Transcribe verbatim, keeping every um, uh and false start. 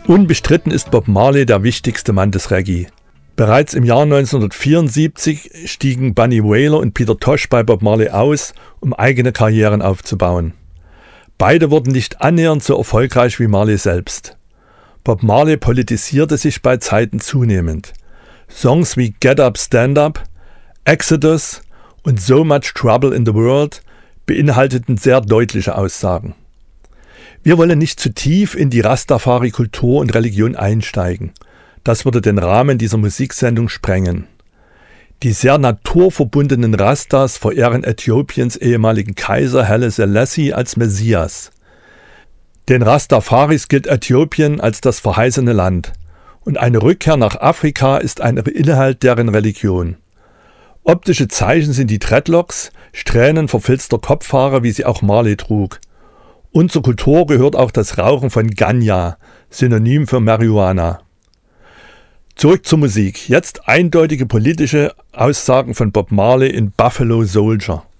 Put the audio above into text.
Unbestritten ist Bob Marley der wichtigste Mann des Reggae. Bereits im Jahr neunzehnhundertvierundsiebzig stiegen Bunny Wailer und Peter Tosh bei Bob Marley aus, um eigene Karrieren aufzubauen. Beide wurden nicht annähernd so erfolgreich wie Marley selbst. Bob Marley politisierte sich bei Zeiten zunehmend. Songs wie Get Up, Stand Up, Exodus und So Much Trouble in the World beinhalteten sehr deutliche Aussagen. Wir wollen nicht zu tief in die Rastafari-Kultur und Religion einsteigen. Das würde den Rahmen dieser Musiksendung sprengen. Die sehr naturverbundenen Rastas verehren Äthiopiens ehemaligen Kaiser Haile Selassie als Messias. Den Rastafaris gilt Äthiopien als das verheißene Land und eine Rückkehr nach Afrika ist ein Inhalt deren Religion. Optische Zeichen sind die Dreadlocks, Strähnen verfilzter Kopfhaare, wie sie auch Marley trug. Und zur Kultur gehört auch das Rauchen von Ganja, Synonym für Marihuana. Zurück zur Musik. Jetzt eindeutige politische Aussagen von Bob Marley in Buffalo Soldier.